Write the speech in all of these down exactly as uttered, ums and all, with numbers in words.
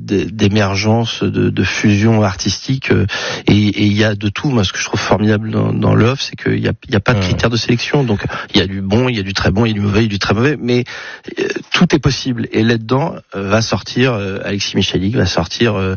d'émergence, de, de fusion artistique, et il y a de tout. Moi, ce que je trouve formidable dans, dans l'offre, c'est qu'il y a, il y a pas de critères de sélection. Donc, il y a du bon, il y a du très bon, il y a du mauvais, il y a du très mauvais, mais euh, tout est possible. Et là-dedans euh, va sortir euh, Alexis Michalik, va sortir euh,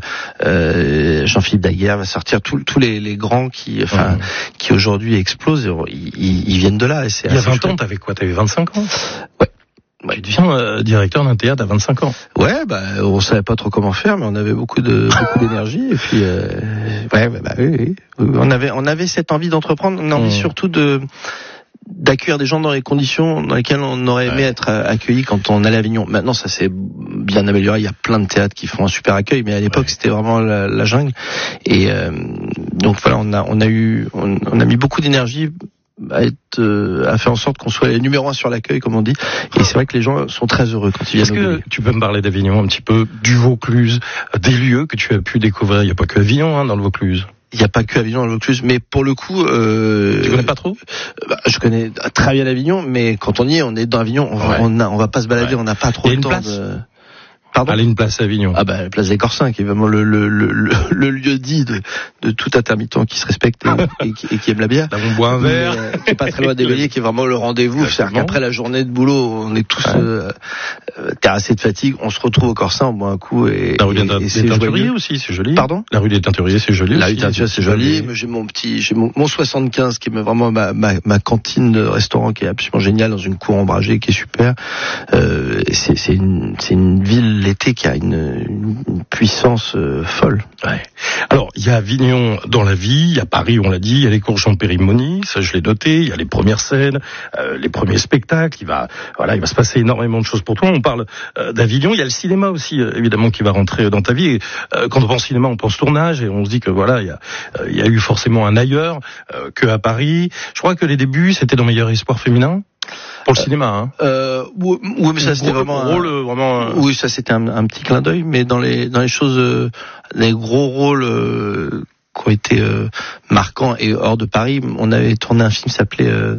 euh, Jean-Philippe Daguerre, va sortir tous les, les grands qui, enfin, mmh. qui aujourd'hui explosent. Ils, ils viennent de là. Et c'est il y a vingt ans, t'avais quoi? T'avais vingt-cinq ans? Ouais. Bah, tu deviens euh, directeur d'un théâtre à vingt-cinq ans. Ouais, bah on savait pas trop comment faire, mais on avait beaucoup de beaucoup d'énergie et puis euh, ouais, bah, bah oui, oui, on avait on avait cette envie d'entreprendre, on a envie mmh. surtout de d'accueillir des gens dans les conditions dans lesquelles on aurait aimé ouais. être accueillis quand on allait à Avignon. Maintenant, ça s'est bien amélioré. Il y a plein de théâtres qui font un super accueil, mais à l'époque, ouais. c'était vraiment la, la jungle. Et euh, donc voilà, on a on a eu on, on a mis beaucoup d'énergie à être euh, à faire en sorte qu'on soit les numéro un sur l'accueil, comme on dit. Et c'est vrai que les gens sont très heureux quand ils viennent. Est-ce que tu peux me parler d'Avignon un petit peu, du Vaucluse, des lieux que tu as pu découvrir? Il n'y a pas que Avignon hein, dans le Vaucluse. Il n'y a pas que Avignon dans le Vaucluse, mais pour le coup... Euh, tu connais pas trop? bah, Je connais très bien Avignon, mais quand on y est, on est dans Avignon, on, ouais. on, a, on va pas se balader, ouais. on n'a pas trop le temps place de... Pardon? Aller une place à Avignon. Ah bah la place des Corsins, qui est vraiment le le le le, le lieu dit de de tout intermittent qui se respecte et, et, qui, et qui aime la bière. Là, on boit un verre. Euh, qui est pas très loin des Béliers, qui est vraiment le rendez-vous. C'est-à-dire qu'après la journée de boulot, on est tous ouais. euh, terrassés de fatigue, on se retrouve au Corsin, on boit un coup et la rue des, et, des Teinturiers aussi, c'est joli. Pardon? La rue des Teinturiers, c'est joli. La rue des Teinturiers, c'est joli. Mais j'ai mon petit, j'ai mon, mon soixante-quinze qui est vraiment ma ma ma cantine de restaurant qui est absolument géniale dans une cour ombragée qui est super. Euh, c'est c'est une c'est une ville l'été qui a une une puissance euh, folle. Ouais. Alors, il y a Avignon dans la vie, il y a Paris, on l'a dit, il y a les cours Jean-Périmonie, ça je l'ai noté, il y a les premières scènes, euh, les premiers spectacles, il va, voilà, il va se passer énormément de choses pour toi. On parle euh, d'Avignon, il y a le cinéma aussi, euh, évidemment, qui va rentrer dans ta vie. Et, euh, quand on pense cinéma, on pense tournage, et on se dit que voilà, il y a, euh, il y a eu forcément un ailleurs euh, que à Paris. Je crois que les débuts, c'était dans Meilleur Espoir Féminin. Pour le euh, cinéma, hein. Euh, oui, oui, mais ça c'était gros, vraiment rôle, un, vraiment. Un... Oui, ça c'était un, un petit clin d'œil, mais dans les dans les choses, euh, les gros rôles euh, qui ont été euh, marquants et hors de Paris, on avait tourné un film qui s'appelait euh,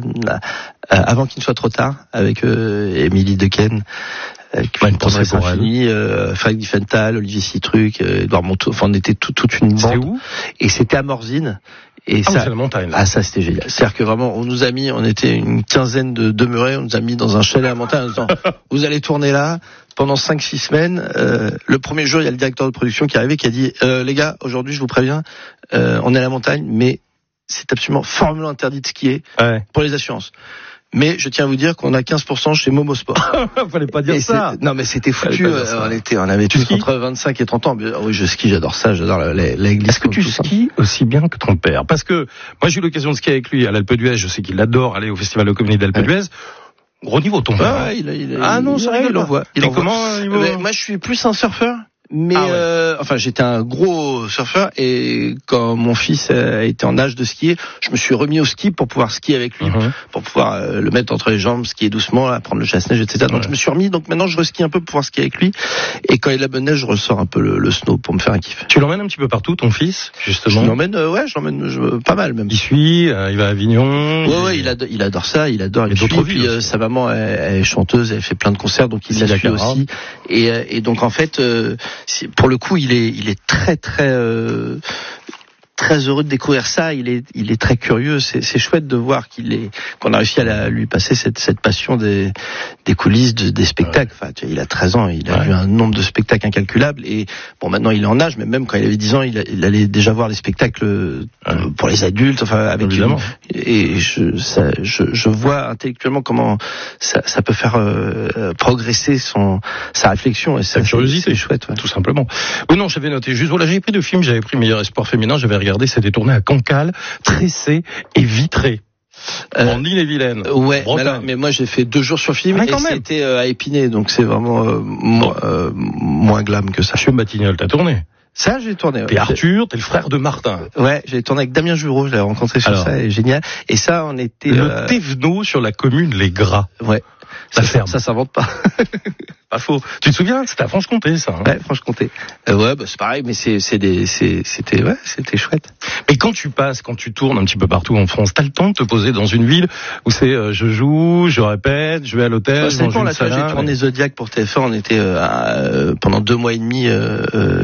Avant qu'il ne soit trop tard avec euh, Émilie Dequesne. Euh, qui une procès pour Infini, euh, Franck Diffenthal, Olivier Citruc, euh, Edouard Monteau, enfin on était tout, toute une bande. C'était où? Et c'était à Morzine. Et ah, ça, c'est la montagne. Ah, ça, c'était génial. C'est-à-dire que vraiment, on nous a mis, on était une quinzaine de demeurés, on nous a mis dans un chalet à la montagne en disant, vous allez tourner là pendant cinq, six semaines. Euh, le premier jour, il y a le directeur de production qui est arrivé, qui a dit, euh, les gars, aujourd'hui, je vous préviens, euh, on est à la montagne, mais c'est absolument formellement interdit de skier ouais. pour les assurances. Mais je tiens à vous dire qu'on a quinze pour cent chez Momo Sport. Fallait pas dire et ça. Non, mais c'était foutu. Euh, on était, on avait tous entre vingt-cinq et trente ans. Oui, je skie, j'adore ça, j'adore la, la, la glisse. Est-ce que tu skis aussi bien que ton père? Parce que moi, j'ai eu l'occasion de skier avec lui à l'Alpe d'Huez. Je sais qu'il adore aller au festival de comédie d'Alpe d'Huez. Ouais. Gros niveau, ton père. Ah, il a, il a, ah non, c'est vrai, il envoie. Il envoie. Comment, euh, moi, je suis plus un surfeur. Mais ah ouais. euh, enfin, j'étais un gros surfeur et quand mon fils a été en âge de skier, je me suis remis au ski pour pouvoir skier avec lui, uh-huh. pour pouvoir euh, le mettre entre les jambes, skier doucement, là, prendre le chasse-neige, et cetera. Donc ouais. je me suis remis. Donc maintenant, je reskie un peu pour pouvoir skier avec lui. Et quand il a bonne neige, je ressors un peu le, le snow pour me faire un kiff. Tu l'emmènes un petit peu partout, ton fils, justement? Je l'emmène, euh, ouais, je l'emmène je, pas mal même. Il suit, euh, il va à Avignon. Ouais, et... ouais, il adore, il adore ça, il adore. Et d'autres puis euh, sa maman, elle, elle est chanteuse, elle fait plein de concerts, donc il la suit aussi. Et, et donc en fait, euh, pour le coup, il est, il est très très euh, très heureux de découvrir ça. Il est, il est très curieux. C'est, c'est chouette de voir qu'il est, qu'on a réussi à la, lui passer cette, cette passion des, des coulisses, de, des spectacles. Enfin, tu vois, il a treize ans, il a ouais. vu un nombre de spectacles incalculable. Et bon, maintenant il est en âge, mais même quand il avait dix ans, il, a, il allait déjà voir les spectacles ouais. pour les adultes. Enfin, avec évidemment. Une, et je, ça, je, je vois intellectuellement comment ça, ça peut faire euh, progresser son, sa réflexion et sa curiosité. C'est chouette, ouais. Tout simplement. Oui, non, j'avais noté juste. Voilà, j'avais pris deux films. J'avais pris Meilleur Espoir Féminin. J'avais regardé, c'était tourné à Cancale, Tressé et Vitré. Euh, en Ille-et-Vilaine. Ouais, mais, alors, mais moi j'ai fait deux jours sur film ah, et c'était euh, à Épinay, donc c'est vraiment euh, mo- euh, moins glam que ça. Monsieur Batignolles, t'as tourné? Ça, j'ai tourné. Ouais. T'es Arthur, t'es le frère de Martin. Ouais, j'ai tourné avec Damien Jureau, je l'ai rencontré sur alors, ça, et génial. Et ça, on était... Le euh... Thévenot sur la commune Les Gras. Ouais. Ça, ça, ferme. ça s'invente pas. Pas faux. Tu te souviens? C'était à Franche-Comté, ça. Hein ouais, Franche-Comté. Euh, ouais, bah, c'est pareil, mais c'est, c'est des, c'est, c'était, ouais, c'était chouette. Mais quand tu passes, quand tu tournes un petit peu partout en France, t'as le temps de te poser dans une ville où c'est, euh, je joue, je répète, je vais à l'hôtel, bah, je mange une salade. J'ai tourné Zodiac pour T F un, on était, euh, à, euh, pendant deux mois et demi, euh, euh